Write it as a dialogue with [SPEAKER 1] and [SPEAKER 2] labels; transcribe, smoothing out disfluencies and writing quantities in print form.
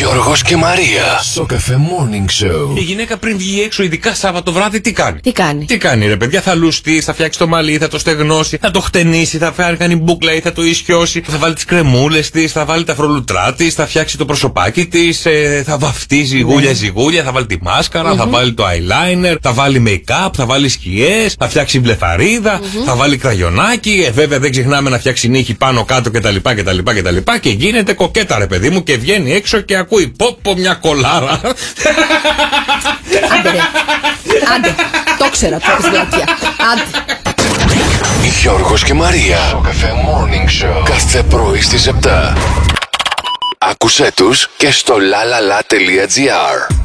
[SPEAKER 1] Γιώργος και Μαρία. Σοκαφέ Morning Show.
[SPEAKER 2] Η γυναίκα πριν βγει έξω, ειδικά Σάββατο βράδυ, τι κάνει?
[SPEAKER 3] Τι κάνει
[SPEAKER 2] Ρε παιδιά, θα λουστεί, θα φτιάξει το μαλλί, θα το στεγνώσει, θα το χτενίσει, θα κάνει μπούκλα ή θα το ισιώσει, θα βάλει τις κρεμούλες της, θα βάλει τα φρολουτρά της, θα φτιάξει το προσωπάκι της, θα βαφτίζει γούλια, θα βάλει τη μάσκαρα, θα βάλει το eyeliner, θα βάλει make-up, θα βάλει σκιές, θα φτιάξει μπλεφαρίδα, θα βάλει κραγιονάκι, βέβαια δεν ξεχνάμε να φτιάξει νύχη πάνω κάτω κτλ. Και γίνεται κοκέτα, ρε παιδί μου, και βγαίνει έξω και ακούει πόπο μια κολάρα.
[SPEAKER 3] Άντε, το ξέρα το πλακιά. Άντε.
[SPEAKER 1] Γιώργος και Μαρία. Σοκαφέ Morning Show. Κάθε πρωί στις 7. Άκουσέ τους και στο lalala.gr.